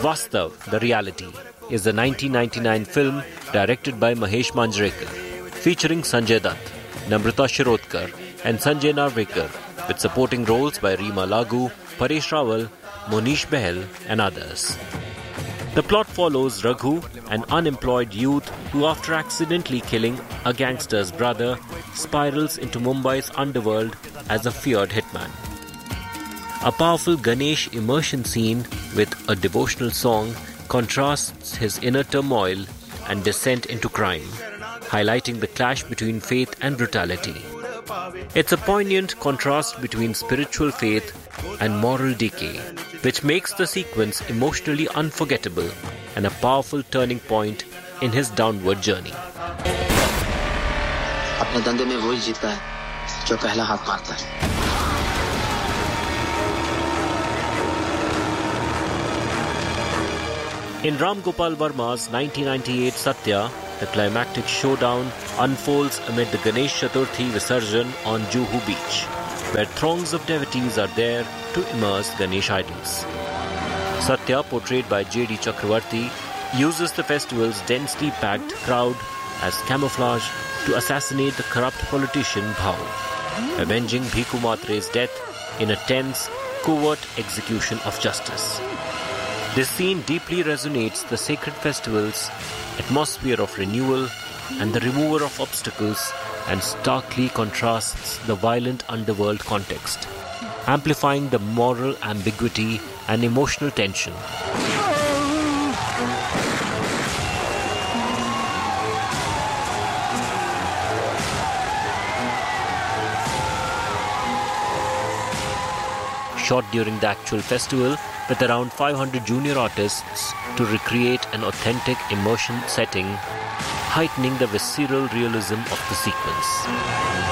Vastav, The Reality, is the 1999 film directed by Mahesh Manjrekar, featuring Sanjay Dutt, Namrata Shirodkar and Sanjay Narvekar, with supporting roles by Reema Lagoo, Paresh Rawal, Monish Bahal and others. The plot follows Raghu, an unemployed youth who, after accidentally killing a gangster's brother, spirals into Mumbai's underworld as a feared hitman. A powerful Ganesh immersion scene with a devotional song contrasts his inner turmoil and descent into crime, highlighting the clash between faith and brutality. It's a poignant contrast between spiritual faith and moral decay, which makes the sequence emotionally unforgettable and a powerful turning point in his downward journey. अपने धंधे में वही जीता है जो पहला हाथ मारता है. In Ram Gopal Varma's 1998 Satya, the climactic showdown unfolds amid the Ganesh Chaturthi Visarjan on Juhu Beach, where throngs of devotees are there to immerse Ganesh idols. Satya, portrayed by J.D. Chakravarti, uses the festival's densely packed crowd as camouflage to assassinate the corrupt politician Bhau, avenging Bhiku Matre's death in a tense, covert execution of justice. This scene deeply resonates the sacred festival's atmosphere of renewal and the remover of obstacles, and starkly contrasts the violent underworld context, amplifying the moral ambiguity and emotional tension. Shot during the actual festival with around 500 junior artists to recreate an authentic immersion setting, heightening the visceral realism of the sequence.